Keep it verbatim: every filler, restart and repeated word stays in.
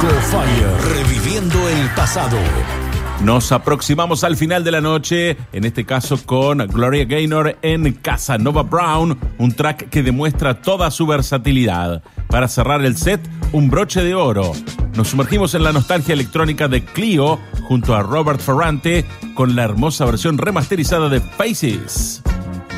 Echo Fire, reviviendo el pasado. Nos aproximamos al final de la noche, en este caso con Gloria Gaynor en Casanova Brown, un track que demuestra toda su versatilidad. Para cerrar el set, un broche de oro. Nos sumergimos en la nostalgia electrónica de Clio junto a Robert Ferrante con la hermosa versión remasterizada de Faces.